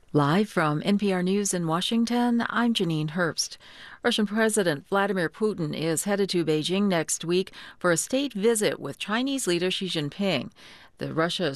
Live from NPR News in Washington, I'm Janine Herbst. Russian President Vladimir Putin is headed to Beijing next week for a state visit with Chinese leader Xi Jinping. The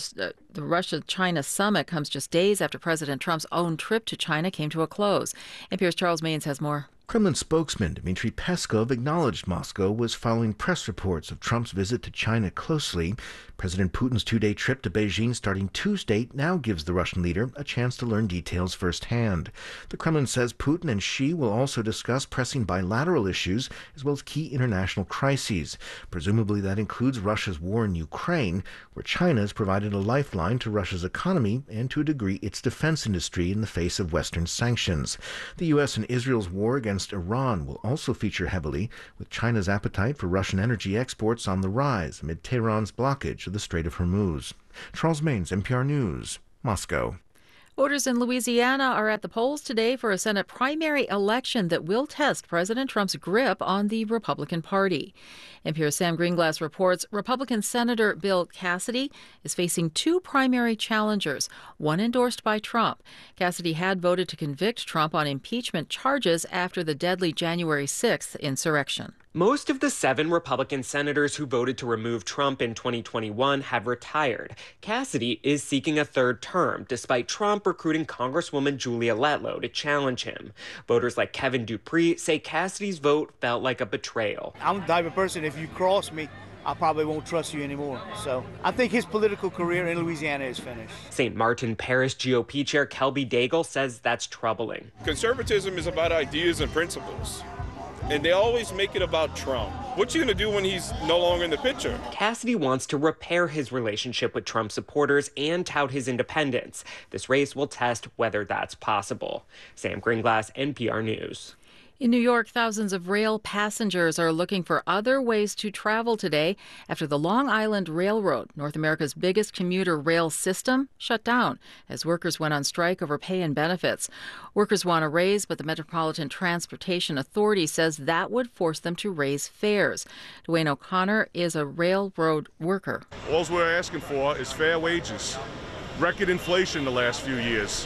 Russia-China summit comes just days after President Trump's own trip to China came to a close. NPR's Charles Maynes has more. Kremlin spokesman Dmitry Peskov acknowledged Moscow was following press reports of Trump's visit to China closely. President Putin's two-day trip to Beijing starting Tuesday now gives the Russian leader a chance to learn details firsthand. The Kremlin says Putin and Xi will also discuss pressing bilateral issues as well as key international crises. Presumably that includes Russia's war in Ukraine, where China has provided a lifeline to Russia's economy and to a degree its defense industry in the face of Western sanctions. The U.S. and Israel's war against Iran will also feature heavily, with China's appetite for Russian energy exports on the rise amid Tehran's blockage of the Strait of Hormuz. Charles Maynes, NPR News, Moscow. Voters in Louisiana are at the polls today for a Senate primary election that will test President Trump's grip on the Republican Party. NPR's Sam Greenglass reports Republican Senator Bill Cassidy is facing two primary challengers, one endorsed by Trump. Cassidy had voted to convict Trump on impeachment charges after the deadly January 6th insurrection. Most of the 7 Republican senators who voted to remove Trump in 2021 have retired. Cassidy is seeking a third term, despite Trump recruiting Congresswoman Julia Letlow to challenge him. Voters like Kevin Dupree say Cassidy's vote felt like a betrayal. I'm the type of person, if you cross me, I probably won't trust you anymore. So I think his political career in Louisiana is finished. St. Martin Parish GOP Chair Kelby Daigle says that's troubling. Conservatism is about ideas and principles. And they always make it about Trump. What you gonna do when he's no longer in the picture? Cassidy wants to repair his relationship with Trump supporters and tout his independence. This race will test whether that's possible. Sam Greenglass, NPR News. In New York, thousands of rail passengers are looking for other ways to travel today after the Long Island Railroad, North America's biggest commuter rail system, shut down as workers went on strike over pay and benefits. Workers want a raise, but the Metropolitan Transportation Authority says that would force them to raise fares. Dwayne O'Connor is a railroad worker. All we're asking for is fair wages. Record inflation the last few years.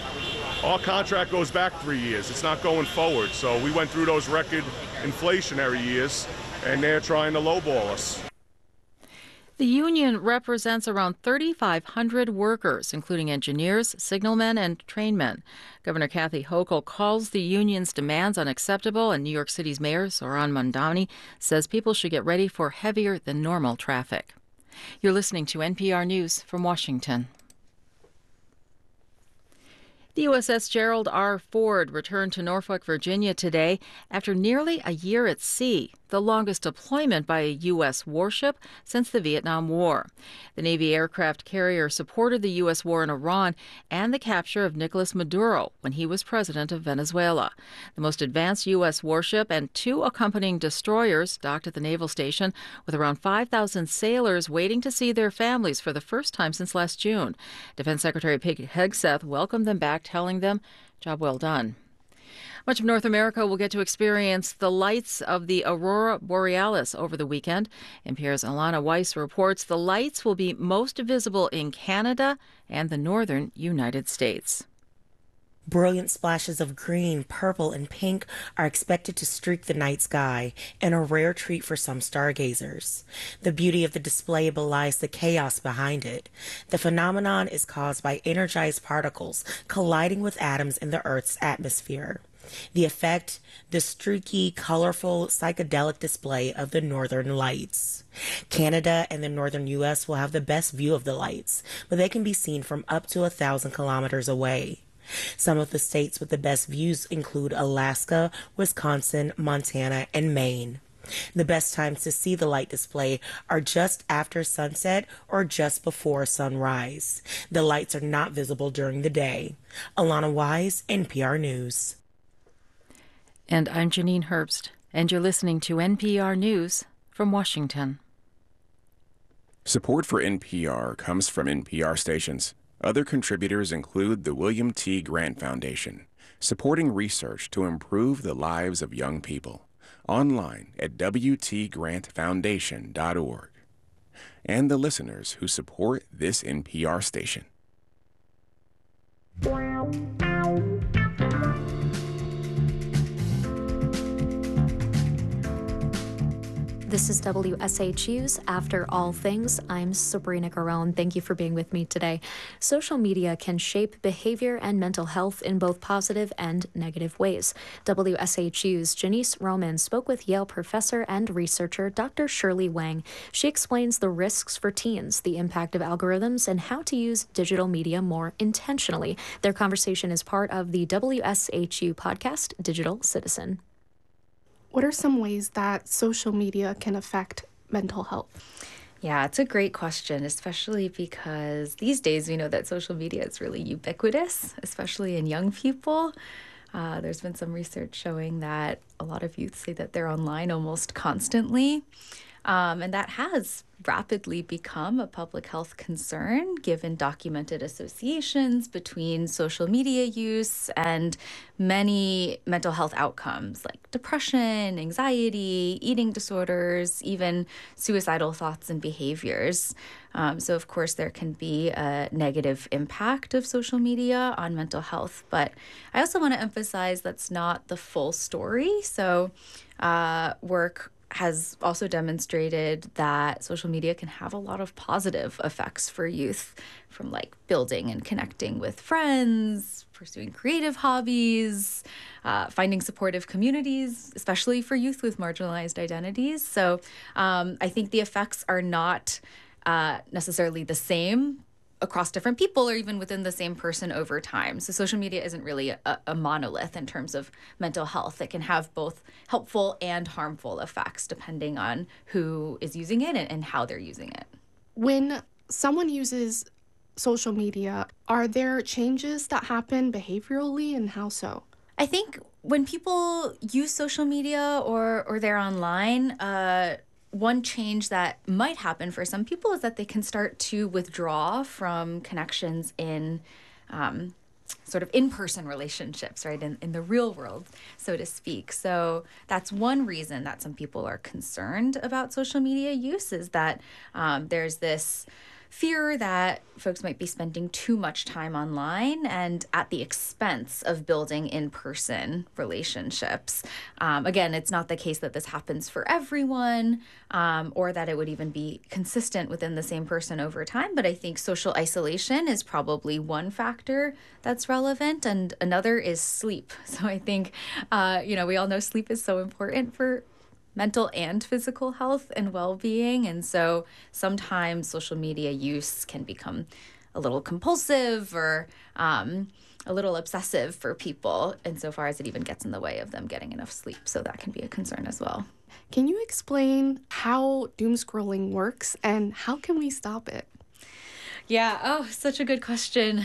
Our contract goes back 3 years. It's not going forward. So we went through those record inflationary years, and they're trying to lowball us. The union represents around 3,500 workers, including engineers, signalmen, and trainmen. Governor Kathy Hochul calls the union's demands unacceptable, and New York City's Mayor Zohran Mamdani says people should get ready for heavier than normal traffic. You're listening to NPR News from Washington. The USS Gerald R. Ford returned to Norfolk, Virginia today after nearly a year at sea, the longest deployment by a U.S. warship since the Vietnam War. The Navy aircraft carrier supported the U.S. war in Iran and the capture of Nicolas Maduro when he was president of Venezuela. The most advanced U.S. warship and 2 accompanying destroyers docked at the naval station with around 5,000 sailors waiting to see their families for the first time since last June. Defense Secretary Pete Hegseth welcomed them back, telling them, "Job well done." Much of North America will get to experience the lights of the Aurora Borealis over the weekend. NPR's Alana Weiss reports the lights will be most visible in Canada and the northern United States. Brilliant splashes of green, purple, and pink are expected to streak the night sky, and a rare treat for some stargazers. The beauty of the display belies the chaos behind it. The phenomenon is caused by energized particles colliding with atoms in the Earth's atmosphere. The effect, the streaky, colorful, psychedelic display of the northern lights. Canada and the northern U.S. will have the best view of the lights, but they can be seen from up to 1,000 kilometers away. Some of the states with the best views include Alaska, Wisconsin, Montana, and Maine. The best times to see the light display are just after sunset or just before sunrise. The lights are not visible during the day. Alana Wise, NPR News. And I'm Janine Herbst, and you're listening to NPR News from Washington. Support for NPR comes from NPR stations. Other contributors include the William T. Grant Foundation, supporting research to improve the lives of young people. Online at wtgrantfoundation.org. And the listeners who support this NPR station. This is WSHU's After All Things. I'm Sabrina Garone. Thank you for being with me today. Social media can shape behavior and mental health in both positive and negative ways. WSHU's Janice Roman spoke with Yale professor and researcher Dr. Shirley Wang. She explains the risks for teens, the impact of algorithms, and how to use digital media more intentionally. Their conversation is part of the WSHU podcast, Digital Citizen. What are some ways that social media can affect mental health? Yeah, it's a great question, especially because these days we know that social media is really ubiquitous, especially in young people. There's been some research showing that a lot of youth say that they're online almost constantly. And that has rapidly become a public health concern, given documented associations between social media use and many mental health outcomes like depression, anxiety, eating disorders, even suicidal thoughts and behaviors. So, of course, there can be a negative impact of social media on mental health. But I also want to emphasize that's not the full story. So, work has also demonstrated that social media can have a lot of positive effects for youth, from like building and connecting with friends, pursuing creative hobbies, finding supportive communities, especially for youth with marginalized identities. So I think the effects are not necessarily the same across different people or even within the same person over time. So social media isn't really a monolith in terms of mental health. It can have both helpful and harmful effects depending on who is using it and how they're using it. When someone uses social media, are there changes that happen behaviorally, and how so? I think when people use social media or they're online, one change that might happen for some people is that they can start to withdraw from connections in sort of in-person relationships, right, in the real world, so to speak. So that's one reason that some people are concerned about social media use, is that there's this fear that folks might be spending too much time online and at the expense of building in-person relationships. Again, it's not the case that this happens for everyone, or that it would even be consistent within the same person over time. But I think social isolation is probably one factor that's relevant, and another is sleep. So I think, we all know sleep is so important for mental and physical health and well-being. And so sometimes social media use can become a little compulsive or a little obsessive for people, insofar as it even gets in the way of them getting enough sleep. So that can be a concern as well. Can you explain how doom scrolling works and how can we stop it? Yeah, such a good question.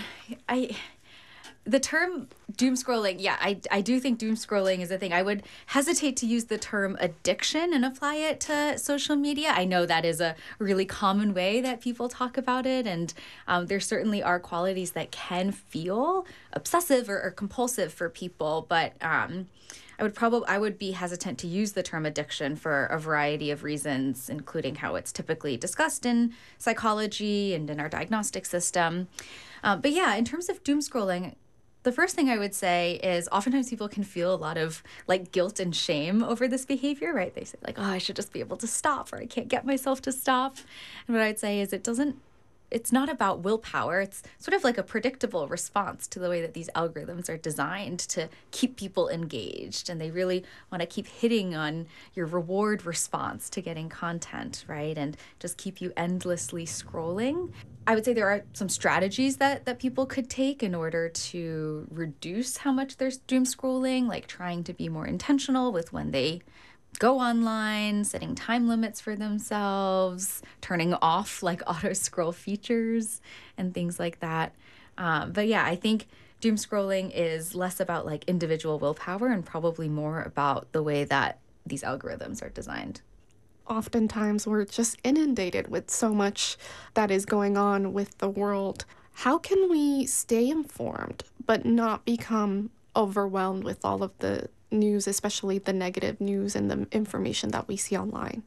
The term doom scrolling, yeah, I do think doom scrolling is a thing. I would hesitate to use the term addiction and apply it to social media. I know that is a really common way that people talk about it, and there certainly are qualities that can feel obsessive or compulsive for people, but I would be hesitant to use the term addiction for a variety of reasons, including how it's typically discussed in psychology and in our diagnostic system. But yeah, in terms of doom scrolling, the first thing I would say is oftentimes people can feel a lot of like guilt and shame over this behavior, right? They say like, I should just be able to stop, or I can't get myself to stop. And what I'd say is it's not about willpower. It's sort of like a predictable response to the way that these algorithms are designed to keep people engaged. And they really want to keep hitting on your reward response to getting content, right? And just keep you endlessly scrolling. I would say there are some strategies that people could take in order to reduce how much they're doom scrolling, like trying to be more intentional with when they go online, setting time limits for themselves, turning off like auto scroll features and things like that. But yeah, I think doom scrolling is less about like individual willpower and probably more about the way that these algorithms are designed. Oftentimes we're just inundated with so much that is going on with the world. How can we stay informed but not become overwhelmed with all of the news, especially the negative news and the information that we see online?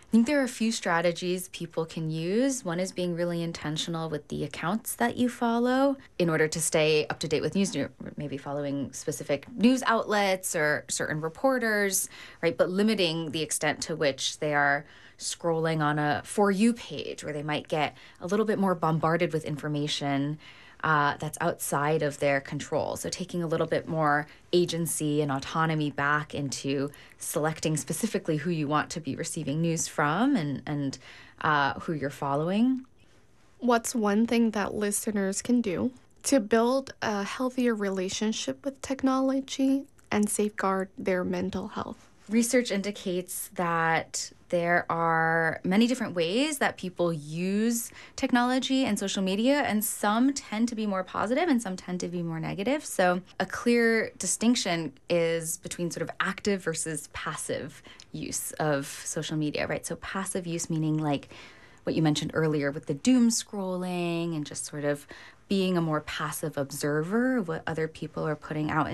I think there are a few strategies people can use. One is being really intentional with the accounts that you follow in order to stay up to date with news, maybe following specific news outlets or certain reporters, right? But limiting the extent to which they are scrolling on a For You page where they might get a little bit more bombarded with information that's outside of their control. So taking a little bit more agency and autonomy back into selecting specifically who you want to be receiving news from and who you're following. What's one thing that listeners can do to build a healthier relationship with technology and safeguard their mental health? Research indicates that there are many different ways that people use technology and social media, and some tend to be more positive and some tend to be more negative. So a clear distinction is between sort of active versus passive use of social media, right? So passive use meaning like what you mentioned earlier with the doom scrolling and just sort of being a more passive observer of what other people are putting out